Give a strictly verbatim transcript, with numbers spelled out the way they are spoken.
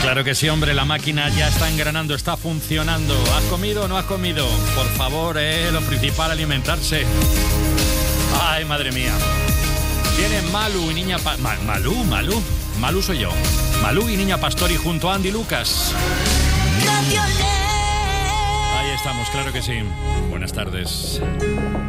Claro que sí, hombre, la máquina ya está engranando, está funcionando. ¿Has comido o no has comido? Por favor, eh, lo principal, alimentarse. Ay, madre mía. Viene Malú y Niña... Pa- Ma- Malú, Malú. Malú soy yo. Malú y Niña Pastori junto a Andy Lucas. Ahí estamos, claro que sí. Buenas tardes.